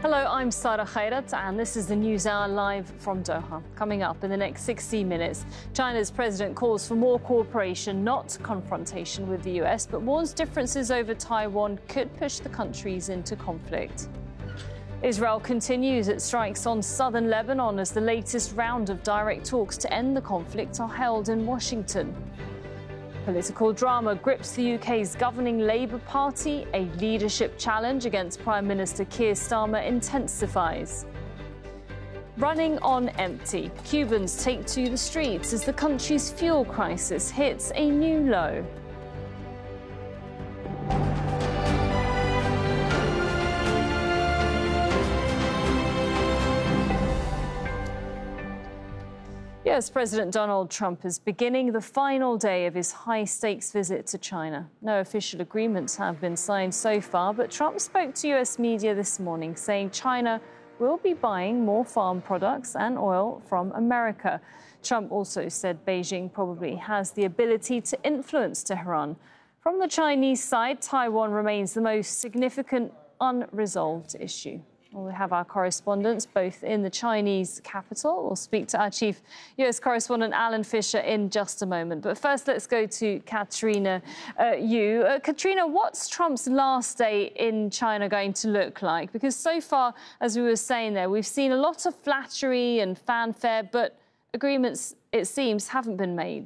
Hello, I'm Sarah Khairat, and this is the News Hour live from Doha. Coming up in the next 60 minutes, China's president calls for more cooperation, not confrontation with the US, but warns differences over Taiwan could push the countries into conflict. Israel continues its strikes on southern Lebanon as the latest round of direct talks to end the conflict are held in Washington. Political drama grips the UK's governing Labour Party. A leadership challenge against Prime Minister Keir Starmer intensifies. Running on empty, Cubans take to the streets as the country's fuel crisis hits a new low. US President Donald Trump is beginning the final day of his high-stakes visit to China. No official agreements have been signed so far, but Trump spoke to US media this morning saying China will be buying more farm products and oil from America. Trump also said Beijing probably has the ability to influence Tehran. From the Chinese side, Taiwan remains the most significant unresolved issue. We have our correspondents both in the Chinese capital. We'll speak to our chief US correspondent, Alan Fisher, in just a moment. But first, let's go to Katrina Yu. Katrina, what's Trump's last day in China going to look like? Because so far, as we were saying there, we've seen a lot of flattery and fanfare, but agreements, it seems, haven't been made.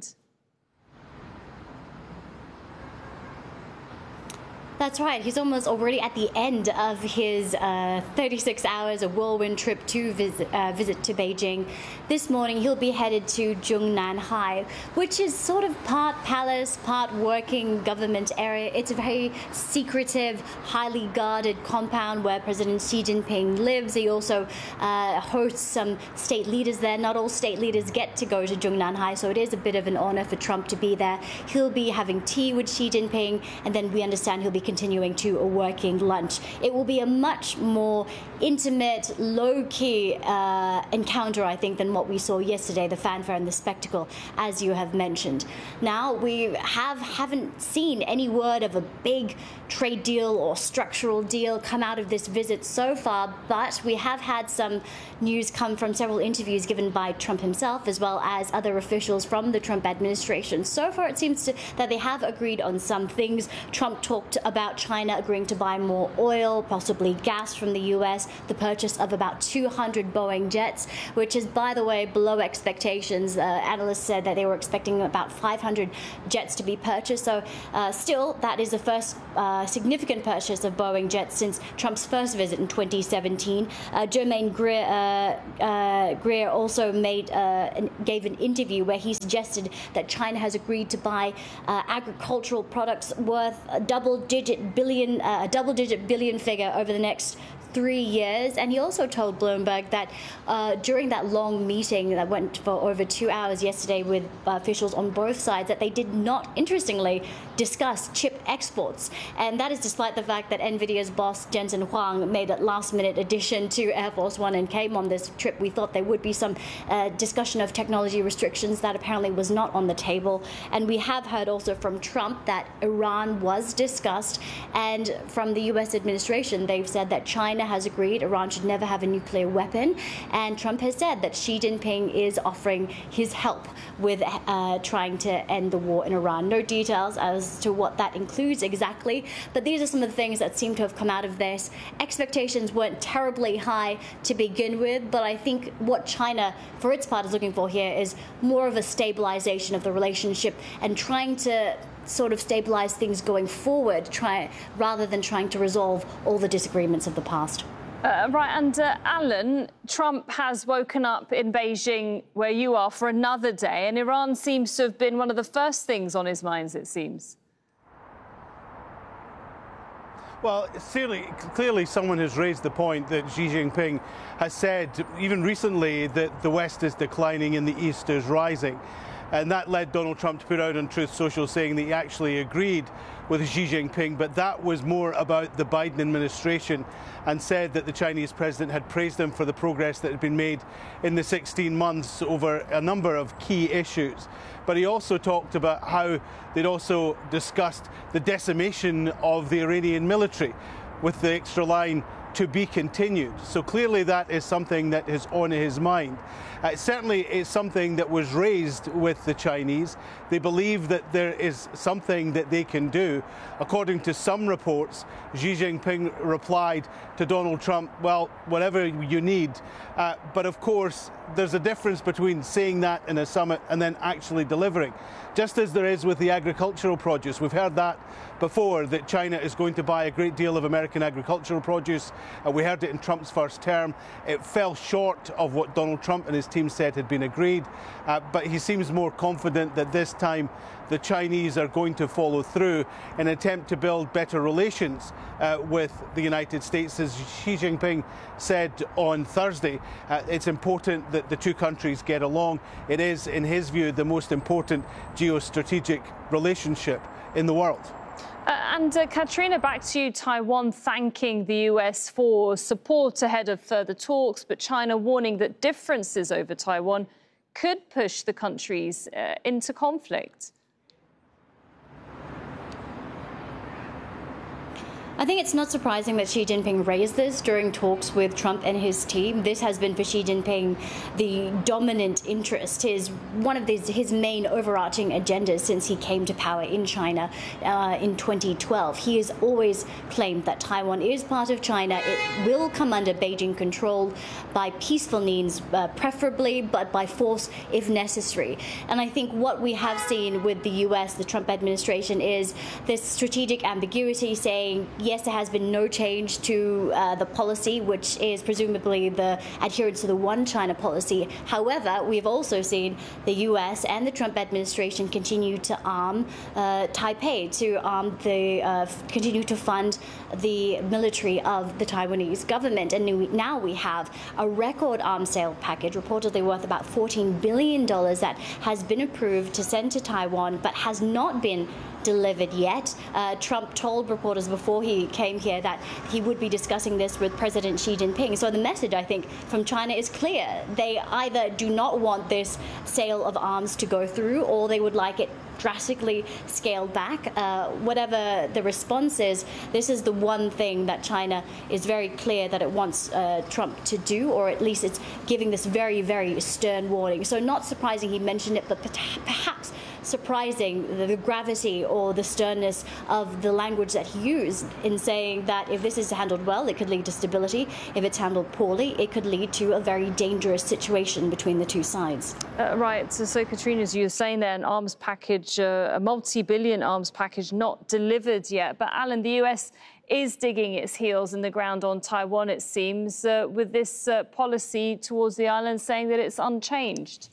That's right. He's almost already at the end of his 36 hours, a whirlwind trip to visit to Beijing. This morning, he'll be headed to Zhongnanhai, which is sort of part palace, part working government area. It's a very secretive, highly guarded compound where President Xi Jinping lives. He also hosts some state leaders there. Not all state leaders get to go to Zhongnanhai, so it is a bit of an honor for Trump to be there. He'll be having tea with Xi Jinping, and then we understand he'll be continuing to a working lunch. It will be a much more intimate, low-key encounter, I think, than what we saw yesterday, the fanfare and the spectacle, as you have mentioned. Now, we haven't seen any word of a big trade deal or structural deal come out of this visit so far, but we have had some news come from several interviews given by Trump himself, as well as other officials from the Trump administration. So far, it seems that they have agreed on some things. Trump talked about China agreeing to buy more oil, possibly gas from the US, the purchase of about 200 Boeing jets, which is, by the way, below expectations. Analysts said that they were expecting about 500 jets to be purchased. So still, that is the first significant purchase of Boeing jets since Trump's first visit in 2017. Germaine Greer also gave an interview where he suggested that China has agreed to buy agricultural products worth a double-digit billion figure over the next 3 years. And he also told Bloomberg that during that long meeting that went for over 2 hours yesterday with officials on both sides, that they did not, interestingly, discuss chip exports. And that is despite the fact that NVIDIA's boss, Jensen Huang, made a last-minute addition to Air Force One and came on this trip. We thought there would be some discussion of technology restrictions. That apparently was not on the table. And we have heard also from Trump that Iran was discussed. And from the U.S. administration, they've said that China has agreed Iran should never have a nuclear weapon. And Trump has said that Xi Jinping is offering his help with trying to end the war in Iran. No details as to what that includes exactly, but these are some of the things that seem to have come out of this. Expectations weren't terribly high to begin with, but I think what China, for its part, is looking for here is more of a stabilization of the relationship and trying to sort of stabilize things going forward, rather than trying to resolve all the disagreements of the past. Right, and Alan, Trump has woken up in Beijing, where you are, for another day, and Iran seems to have been one of the first things on his minds, it seems. Well, clearly someone has raised the point that Xi Jinping has said, even recently, that the West is declining and the East is rising. And that led Donald Trump to put out on Truth Social saying that he actually agreed with Xi Jinping, but that was more about the Biden administration, and said that the Chinese president had praised him for the progress that had been made in the 16 months over a number of key issues. But he also talked about how they'd also discussed the decimation of the Iranian military, with the extra line to be continued. So clearly that is something that is on his mind. Certainly it's something that was raised with the Chinese. They believe that there is something that they can do. According to some reports, Xi Jinping replied to Donald Trump, well, whatever you need. But of course, there's a difference between saying that in a summit and then actually delivering. Just as there is with the agricultural produce. We've heard that before, that China is going to buy a great deal of American agricultural produce. We heard it in Trump's first term. It fell short of what Donald Trump and his team said had been agreed. But he seems more confident that this time the Chinese are going to follow through in an attempt to build better relations with the United States. As Xi Jinping said on Thursday, it's important that the two countries get along. It is, in his view, the most important geostrategic relationship in the world. Katrina, back to you. Taiwan thanking the US for support ahead of further talks, but China warning that differences over Taiwan could push the countries into conflict. I think it's not surprising that Xi Jinping raised this during talks with Trump and his team. This has been for Xi Jinping the dominant interest, his main overarching agendas since he came to power in China in 2012. He has always claimed that Taiwan is part of China. It will come under Beijing control by peaceful means, preferably, but by force if necessary. And I think what we have seen with the US, the Trump administration, is this strategic ambiguity, saying, yes, there has been no change to the policy, which is presumably the adherence to the one China policy. However, we've also seen the U.S. and the Trump administration continue to arm Taipei, continue to fund the military of the Taiwanese government. And now we have a record arms sale package, reportedly worth about $14 billion, that has been approved to send to Taiwan, but has not been delivered yet. Trump told reporters before he came here that he would be discussing this with President Xi Jinping. So the message, I think, from China is clear. They either do not want this sale of arms to go through, or they would like it drastically scaled back. Whatever the response is, this is the one thing that China is very clear that it wants Trump to do, or at least it's giving this very, very stern warning. So not surprising he mentioned it, but perhaps surprising the gravity or the sternness of the language that he used in saying that if this is handled well, it could lead to stability. If it's handled poorly, it could lead to a very dangerous situation between the two sides. Right. So Katrina, as you were saying there, an arms package, a multi-billion arms package not delivered yet. But Alan, the US is digging its heels in the ground on Taiwan, it seems, with this policy towards the island, saying that it's unchanged.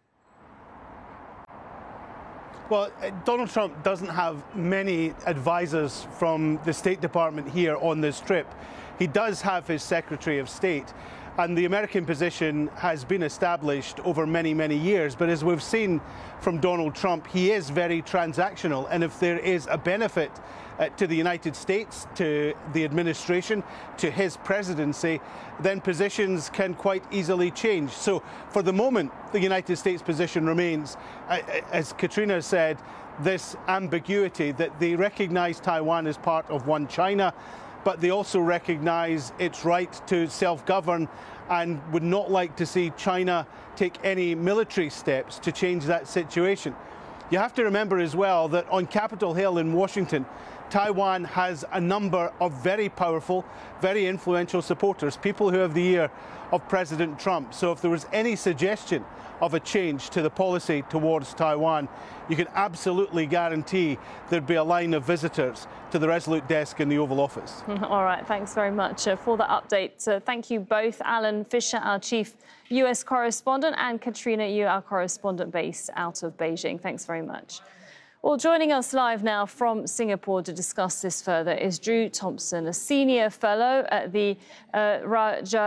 Well, Donald Trump doesn't have many advisors from the State Department here on this trip. He does have his Secretary of State, and the American position has been established over many, many years. But as we've seen from Donald Trump, he is very transactional, and if there is a benefit to the United States, to the administration, to his presidency, then positions can quite easily change. So for the moment, the United States position remains, as Katrina said, this ambiguity that they recognize Taiwan as part of one China, but they also recognize its right to self-govern and would not like to see China take any military steps to change that situation. You have to remember as well that on Capitol Hill in Washington, Taiwan has a number of very powerful, very influential supporters, people who have the ear of President Trump. So if there was any suggestion of a change to the policy towards Taiwan, you can absolutely guarantee there'd be a line of visitors to the Resolute desk in the Oval Office. All right, thanks very much for the update. Thank you both, Alan Fisher, our chief US correspondent, and Katrina Yu, our correspondent based out of Beijing. Thanks very much. Well, joining us live now from Singapore to discuss this further is Drew Thompson, a senior fellow at the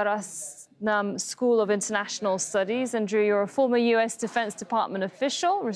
Rajaratnam School of International Studies. And Drew, you're a former US Defense Department official